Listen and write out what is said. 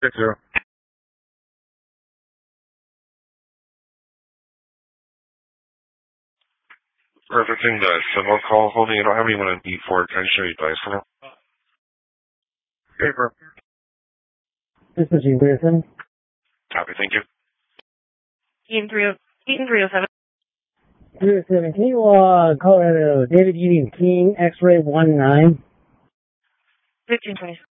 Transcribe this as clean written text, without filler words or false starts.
6-0. Perfecting the civil call holding. You don't have anyone in B4. Can I show you guys for now? Paper. This is Gene Pearson. Copy, thank you. Eaton 307. 307, can you, Colorado, David Eating King, X-ray 19? 1520.